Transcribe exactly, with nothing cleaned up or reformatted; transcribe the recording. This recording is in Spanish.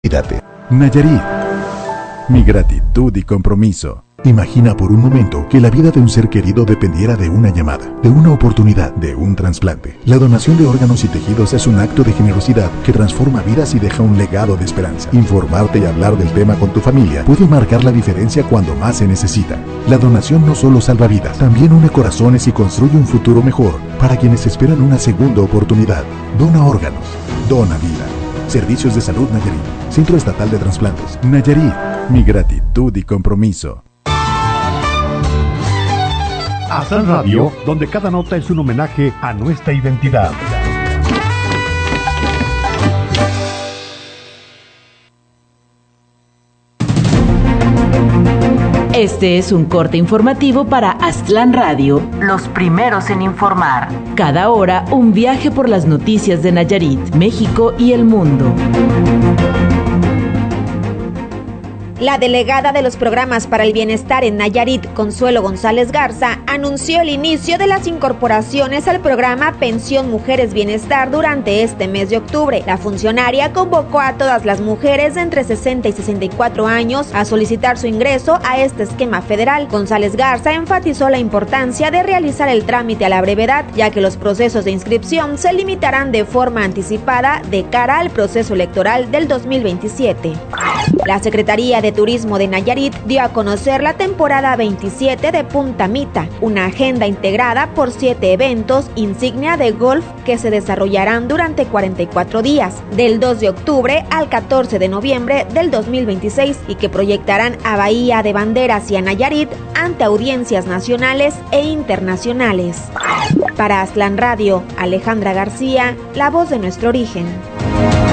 Cuídate. Nayarit. Mi gratitud y compromiso. Imagina por un momento que la vida de un ser querido dependiera de una llamada, de una oportunidad, de un trasplante. La donación de órganos y tejidos es un acto de generosidad que transforma vidas y deja un legado de esperanza. Informarte y hablar del tema con tu familia puede marcar la diferencia cuando más se necesita. La donación no solo salva vidas, también une corazones y construye un futuro mejor para quienes esperan una segunda oportunidad. Dona órganos, dona vida. Servicios de Salud Nayarit. Centro Estatal de Trasplantes. Nayarit. Mi gratitud y compromiso. Aztlán Radio, donde cada nota es un homenaje a nuestra identidad. Este es un corte informativo para Aztlán Radio, los primeros en informar. Cada hora, un viaje por las noticias de Nayarit, México y el mundo. La delegada de los programas para el bienestar en Nayarit, Consuelo González Garza, anunció el inicio de las incorporaciones al programa Pensión Mujeres Bienestar durante este mes de octubre. La funcionaria convocó a todas las mujeres de entre sesenta y sesenta y cuatro años a solicitar su ingreso a este esquema federal. González Garza enfatizó la importancia de realizar el trámite a la brevedad, ya que los procesos de inscripción se limitarán de forma anticipada de cara al proceso electoral del dos mil veintisiete. La Secretaría de Turismo de Nayarit dio a conocer la temporada veintisiete de Punta Mita, una agenda integrada por siete eventos insignia de golf que se desarrollarán durante cuarenta y cuatro días, del dos de octubre al catorce de noviembre del dos mil veintiséis, y que proyectarán a Bahía de Banderas y a Nayarit ante audiencias nacionales e internacionales. Para Aztlán Radio, Alejandra García, la voz de nuestro origen.